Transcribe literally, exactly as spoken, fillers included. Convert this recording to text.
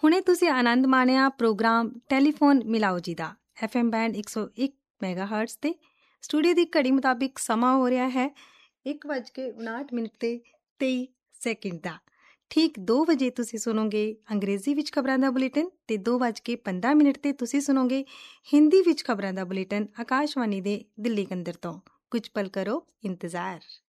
ਹੁਣੇ ਤੁਸੀਂ ਆਨੰਦ ਮਾਣਿਆ ਪ੍ਰੋਗਰਾਮ ਟੈਲੀਫੋਨ ਮਿਲਾਓ ਜੀ ਦਾ ਐਫ ਐਮ ਬੈਂਡ ਇੱਕ ਸੌ ਇੱਕ ਮੈਗਾ ਹਰਟਸ 'ਤੇ। ਸਟੂਡੀਓ ਦੀ ਘੜੀ ਮੁਤਾਬਿਕ ਸਮਾਂ ਹੋ ਰਿਹਾ ਹੈ ਇੱਕ ਵੱਜ ਕੇ ਉਣਾਹਠ ਮਿੰਟ ਤੇ ਤੇਈ ਸੈਕਿੰਡ ਦਾ। ਠੀਕ ਦੋ ਵਜੇ ਤੁਸੀਂ ਸੁਣੋਗੇ ਅੰਗਰੇਜ਼ੀ ਵਿੱਚ ਖਬਰਾਂ ਦਾ ਬੁਲੇਟਿਨ ਅਤੇ ਦੋ ਵੱਜ ਕੇ ਪੰਦਰਾਂ ਮਿੰਟ 'ਤੇ ਤੁਸੀਂ ਸੁਣੋਗੇ ਹਿੰਦੀ ਵਿੱਚ ਖਬਰਾਂ ਦਾ ਬੁਲੇਟਿਨ ਆਕਾਸ਼ਵਾਣੀ ਦੇ ਦਿੱਲੀ ਕੇਂਦਰ ਤੋਂ। ਕੁਝ ਪਲ ਕਰੋ ਇੰਤਜ਼ਾਰ।